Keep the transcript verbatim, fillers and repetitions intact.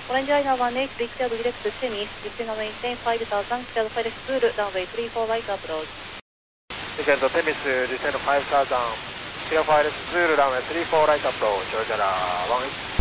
Orange Line one eight, big tail direct to Cheney, descend on maintain five thousand, clear FedEx Zulu, runway three four right approach. Descend to Temis, descend five thousand, clear FedEx Zulu, runway three four right approach, Roger, one eight.